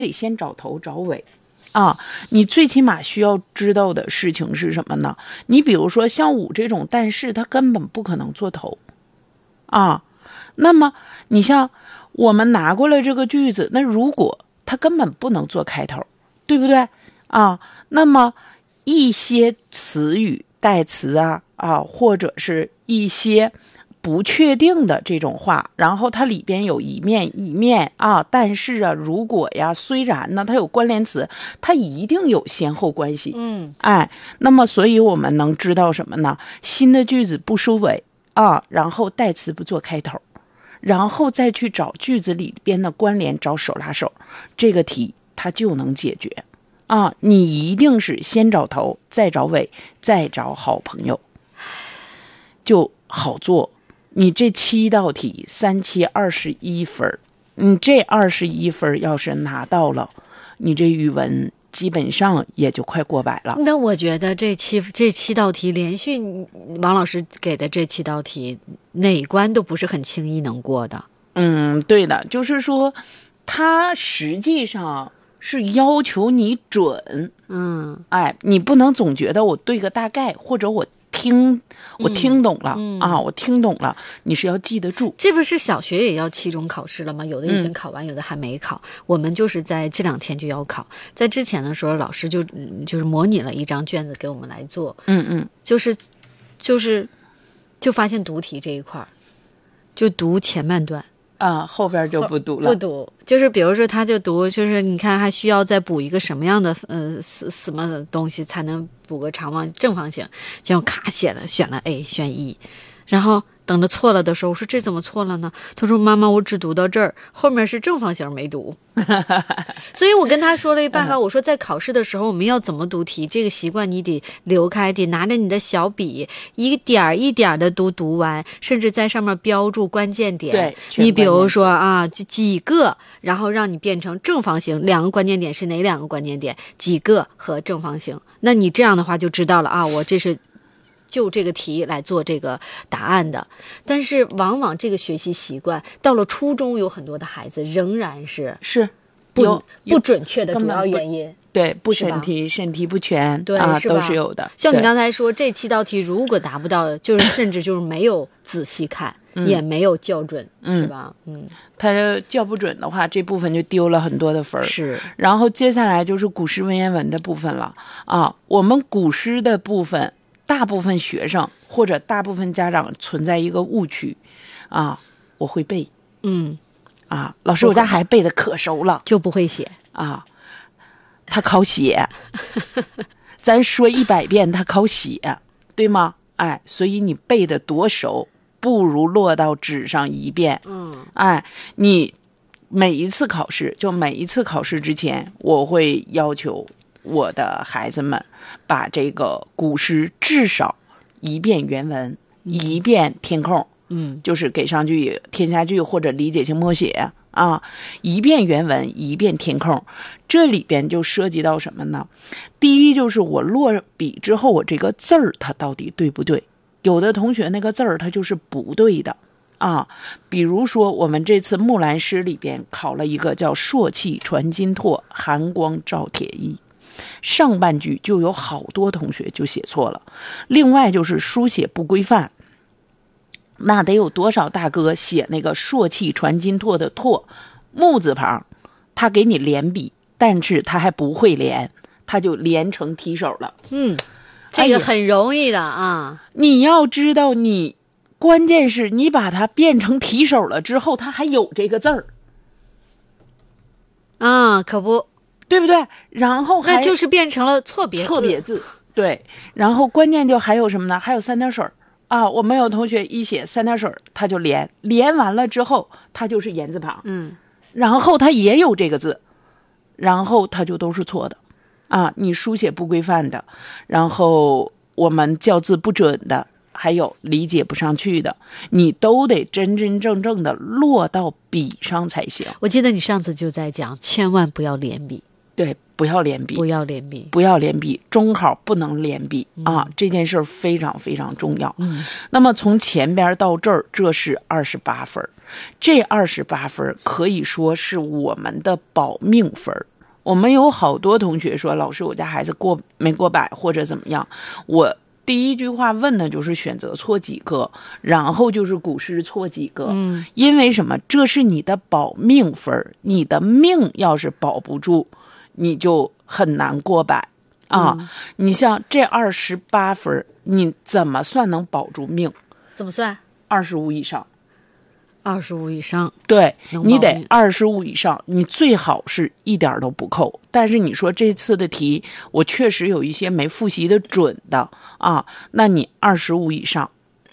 得先找头找尾。啊，你最起码需要知道的事情是什么呢？你比如说像五这种，但是它根本不可能做头啊。那么你像我们拿过来这个句子，那如果它根本不能做开头，对不对啊？那么一些词语、代词啊，或者是一些不确定的这种话，然后它里边有一面啊，但是啊，如果呀，虽然呢，它有关联词，它一定有先后关系。那么所以我们能知道什么呢？新的句子不收尾啊，然后代词不做开头，然后再去找句子里边的关联，找手拉手，这个题它就能解决啊。你一定是先找头，再找尾，再找好朋友，就好做。你这7道题3期21分，你这21分要是拿到了，你这语文基本上也就快过100了。 那我觉得这七道题连续，王老师给的这7道题，哪一关都不是很轻易能过的。 对的，就是说，它实际上是要求你准。你不能总觉得我对个大概，或者我听懂了我听懂了，你是要记得住。 这不是小学也要期中考试了吗？有的已经考完，有的还没考。我们就是在这2天就要考，在之前的时候，老师就是模拟了一张卷子给我们来做。就发现读题这一块就读前半段。 后边就不读了。 不读，就是比如说他就读，就是你看还需要再补一个什么样的什么东西才能补个正方形，结果咔选了 A 选 E， 然后等着错了的时候，我说这怎么错了呢？他说妈妈，我只读到这儿，后面是正方形没读。所以我跟他说了一办法，我说在考试的时候我们要怎么读题，这个习惯你得留开，得拿着你的小笔一点一点的读完，甚至在上面标注关键点。 对， 你比如说几个，然后让你变成正方形，2个关键点是哪2个关键点？几个和正方形。那你这样的话就知道了我这是就这个题来做这个答案的。但是往往这个学习习惯到了初中，有很多的孩子仍然是不准确的主要原因。 对，不审题不全， 对， 都是有的。 像你刚才说这7道题如果达不到，就是甚至就是没有仔细看，也没有校准，是吧？ 他校不准的话，这部分就丢了很多的分。 是。 然后接下来就是古诗文言文的部分了我们古诗的部分，大部分学生或者大部分家长存在一个误区我会背。老师，我家孩子背的可熟了， 就不会写他考写。咱说100遍，他考写，对吗？所以你背的多熟，不如落到纸上1遍。你每一次考试之前，我会要求我的孩子们把这个古诗至少1遍原文，1遍填空，就是给上句、填下句或者理解性默写1遍原文，1遍填空。这里边就涉及到什么呢？第一就是我落笔之后，我这个字儿它到底对不对？有的同学那个字儿它就是不对的比如说我们这次木兰诗里边考了一个叫朔气传金柝，寒光照铁衣，上半句就有好多同学就写错了。另外就是书写不规范，那得有多少大哥写那个朔气传金柝的柝木字旁，他给你连笔，但是他还不会连，他就连成提手了。 这个很容易的你要知道，关键是你把它变成提手了之后，它还有这个字儿可不对不对？然后那就是变成了错别字。对，然后关键就还有什么呢？还有3点水我们有同学一写3点水他就连完了之后他就是言字旁，然后他也有这个字，然后他就都是错的你书写不规范的，然后我们校字不准的，还有理解不上去的，你都得真真正正的落到笔上才行。 我记得你上次就在讲，千万不要连笔。 对，不要连笔，中考不能连笔这件事非常非常重要。那么从前边到这儿，这是28分，这28分可以说是我们的保命分我们有好多同学说，老师，我家孩子没过百或者怎么样，我第一句话问的就是选择错几个，然后就是古诗错几个。因为什么？这是你的保命分，你的命要是保不住，你就很难过百啊。你像这28分，你怎么算能保住命？ 怎么算 ？25以上。 25以上， 对，你得25以上，你最好是一点都不扣。但是你说这次的题，我确实有一些没复习的准的啊，那你25以上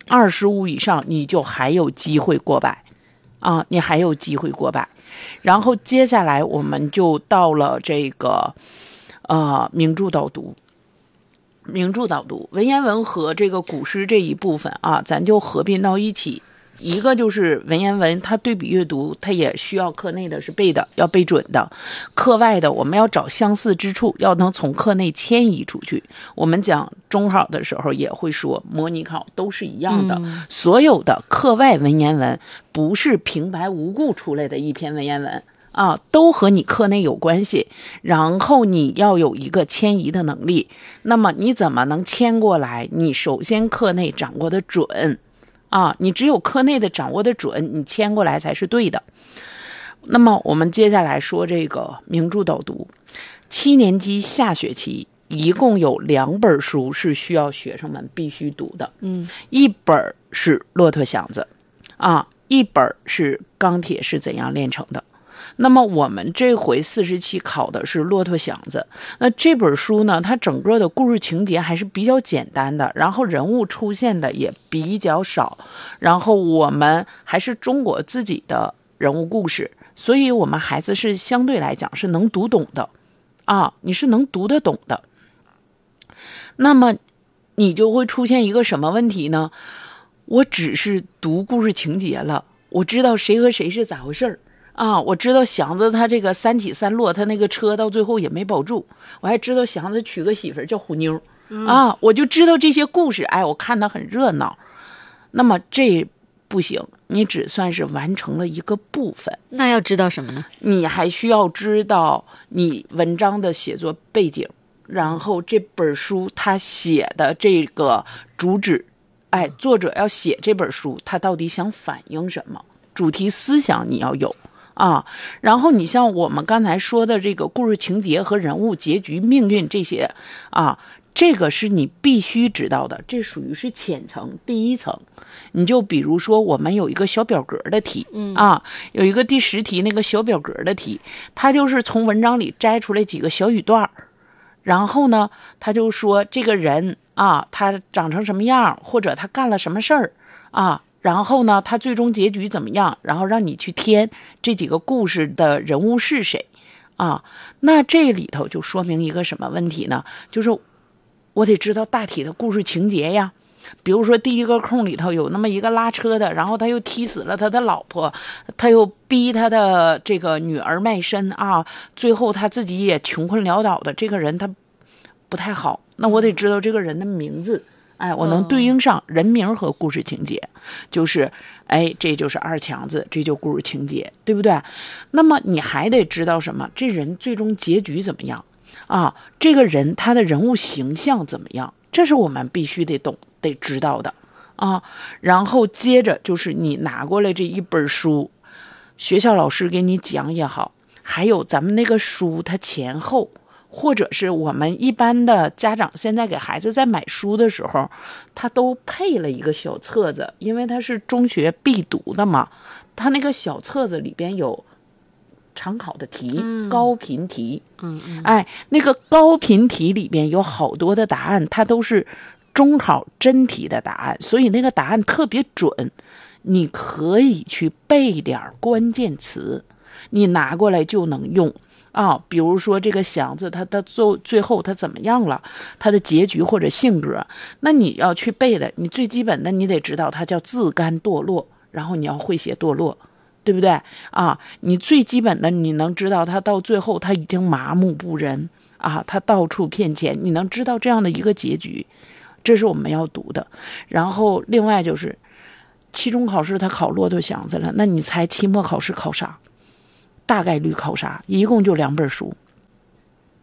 ，25以上你就还有机会过百啊，你还有机会过百。然后接下来我们就到了这个名著导读。名著导读，文言文和这个古诗这一部分啊，咱就合并到一起。一个就是文言文，它对比阅读，它也需要课内的是背的，要背准的；课外的我们要找相似之处，要能从课内迁移出去。我们讲中考的时候也会说，模拟考都是一样的。所有的课外文言文不是平白无故出来的一篇文言文啊，都和你课内有关系。然后你要有一个迁移的能力。那么你怎么能迁过来？你首先课内掌握的准。啊，你只有课内的掌握的准，你迁过来才是对的。那么我们接下来说这个名著导读。7年级下学期一共有2本书是需要学生们必须读的。一本是《骆驼祥子》啊，一本是《钢铁是怎样炼成的》。那么我们这回47考的是《骆驼祥子》，那这本书呢，它整个的故事情节还是比较简单的，然后人物出现的也比较少，然后我们还是中国自己的人物故事，所以我们孩子是相对来讲是能读懂的啊，你是能读得懂的。那么你就会出现一个什么问题呢？我只是读故事情节了，我知道谁和谁是咋回事儿啊，我知道祥子他这个3起3落，他那个车到最后也没保住，我还知道祥子娶个媳妇叫虎妞啊，我就知道这些故事，哎，我看他很热闹。那么这不行，你只算是完成了一个部分。 那要知道什么呢？ 你还需要知道你文章的写作背景，然后这本书他写的这个主旨，哎，作者要写这本书，他到底想反映什么？主题思想你要有。啊，然后你像我们刚才说的这个故事情节和人物结局命运这些啊，这个是你必须知道的，这属于是浅层第一层。你就比如说我们有一个小表格的题啊，有一个第10题那个小表格的题，它就是从文章里摘出来几个小语段，然后呢他就说这个人啊他长成什么样，或者他干了什么事儿啊，然后呢他最终结局怎么样，然后让你去填这几个故事的人物是谁啊。那这里头就说明一个什么问题呢？就是我得知道大体的故事情节呀。比如说第一个空里头有那么一个拉车的，然后他又踢死了他的老婆，他又逼他的这个女儿卖身啊，最后他自己也穷困潦倒的，这个人他不太好，那我得知道这个人的名字，哎，我能对应上人名和故事情节，就是哎，这就是二强子，这就故事情节，对不对？那么你还得知道什么？这人最终结局怎么样啊？这个人他的人物形象怎么样？这是我们必须得懂得知道的啊。然后接着就是你拿过来这一本书，学校老师给你讲也好，还有咱们那个书它前后，或者是我们一般的家长现在给孩子在买书的时候，他都配了一个小册子，因为它是中学必读的嘛，他那个小册子里边有常考的题，高频题，哎，那个高频题里边有好多的答案，它都是中考真题的答案，所以那个答案特别准，你可以去背点关键词，你拿过来就能用啊。比如说这个祥子他最后他怎么样了，他的结局或者性格，那你要去背的，你最基本的你得知道他叫自甘堕落，然后你要会写堕落，对不对啊？你最基本的你能知道他到最后他已经麻木不仁啊，他到处骗钱，你能知道这样的一个结局，这是我们要读的。然后另外就是期中考试他考骆驼祥子了，那你猜期末考试考啥？大概率考啥？一共就2本书，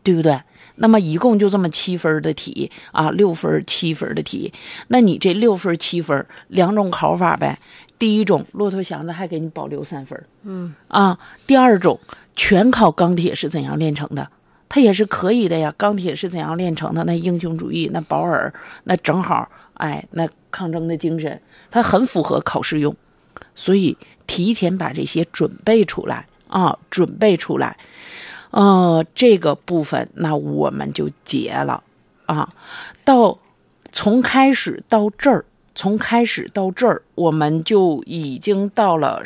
对不对？那么一共就这么7分的题啊，6分、7分的题。那你这6分、7分2种考法呗。第一种，骆驼祥子还给你保留3分，第二种，全考钢铁是怎样炼成的，它也是可以的呀。钢铁是怎样炼成的？那英雄主义，那保尔，那正好，那抗争的精神，它很符合考试用。所以提前把这些准备出来啊，准备出来。这个部分那我们就结了啊。从开始到这儿，我们就已经到了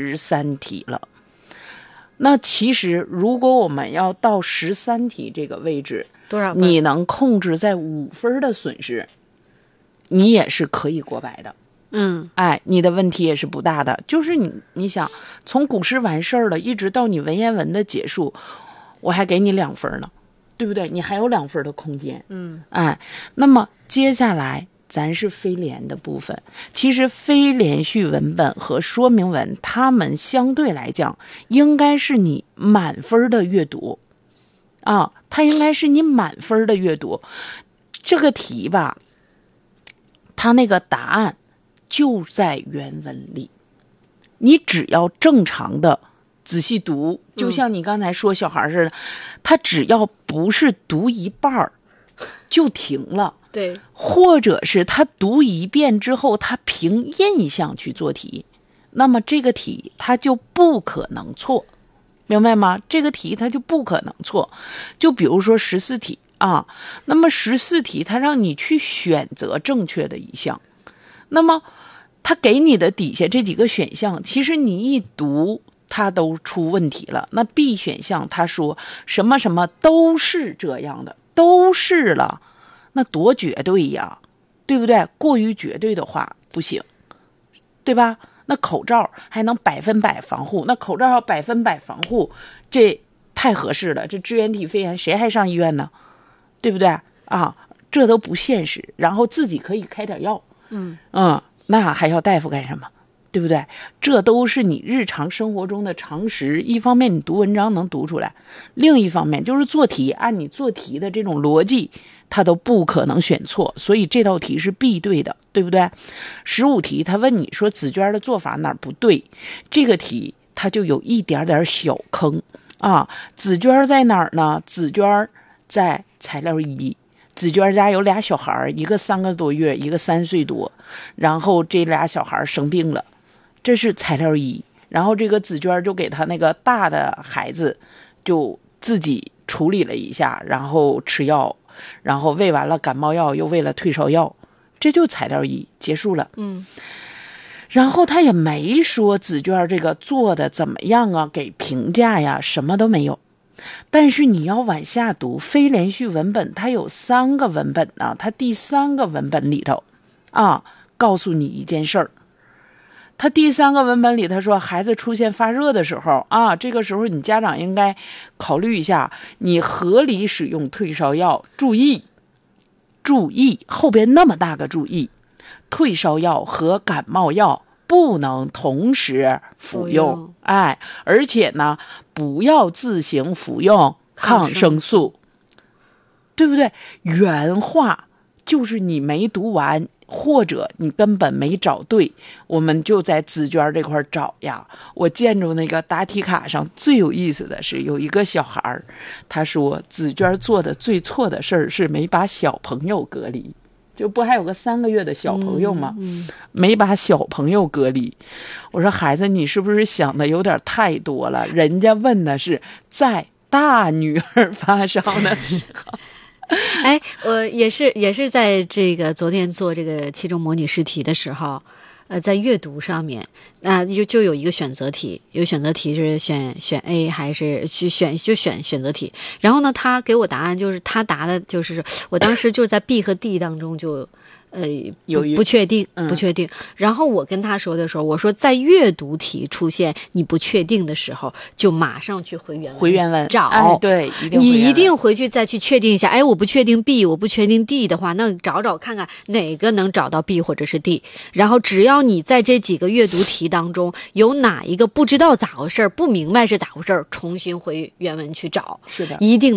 13题了。那其实如果我们要到13题这个位置， 多少分？ 你能控制在5分的损失，你也是可以过百的。你的问题也是不大的。就是你想从古诗完事儿了，一直到你文言文的结束，我还给你2分呢，对不对？你还有2分的空间。那么接下来咱是非连的部分。其实非连续文本和说明文，它们相对来讲应该是你满分的阅读啊，它应该是你满分的阅读。这个题吧，它那个答案就在原文里，你只要正常的仔细读，就像你刚才说小孩似的，他只要不是读一半就停了， 对， 或者是他读一遍之后他凭印象去做题，那么这个题他就不可能错，明白吗？这个题他就不可能错。就比如说14题啊，那么14题他让你去选择正确的一项，那么他给你的底下这几个选项，其实你一读它都出问题了。那 B 选项他说什么什么都是这样的，都是了，那多绝对呀，对不对？过于绝对的话不行，对吧？那口罩还能100%防护，那口罩要100%防护，这太合适了。这支原体肺炎谁还上医院呢？对不对啊？这都不现实。然后自己可以开点药，那还要大夫干什么？对不对？这都是你日常生活中的常识。一方面你读文章能读出来，另一方面就是做题，按你做题的这种逻辑，它都不可能选错，所以这道题是必对的，对不对？15题他问你说紫娟的做法哪儿不对，这个题它就有一点点小坑啊。紫娟在哪儿呢？紫娟在材料1。紫娟家有俩小孩，一个3个多月，一个3岁多，然后这俩小孩生病了，这是材料1。然后这个紫娟就给他那个大的孩子就自己处理了一下，然后吃药，然后喂完了感冒药，又喂了退烧药，这就材料1结束了。然后他也没说紫娟这个做的怎么样啊，给评价呀，什么都没有。但是你要往下读非连续文本，它有3个文本呢，它第3个文本里头告诉你一件事儿。他第3个文本里他说孩子出现发热的时候这个时候你家长应该考虑一下，你合理使用退烧药，注意后边那么大个注意，退烧药和感冒药不能同时服用，而且呢不要自行服用抗生素，对不对？原话就是你没读完，或者你根本没找对，我们就在紫娟这块找呀。我见着那个答题卡上最有意思的是有一个小孩，他说紫娟做的最错的事儿是没把小朋友隔离，就不还有个3个月的小朋友吗？没把小朋友隔离。我说孩子，你是不是想的有点太多了？人家问的是在大女儿发烧的时候。 我也是在这个昨天做这个期中模拟试题的时候，在阅读上面，就有一个选择题，有选择题是选 A 还是选择题。然后呢，他给我答案就是他答的就是我当时就在 B 和 D 当中就。不确定。然后我跟他说的时候，我说在阅读题出现你不确定的时候，就马上去回原文找。 对， 你一定回去再去确定一下。我不确定 B， 我不确定 D 的话，那找看看哪个能找到 B 或者是 D。然后只要你在这几个阅读题当中有哪一个不知道咋回事，不明白是咋回事，重新回原文去找。 是的， 一定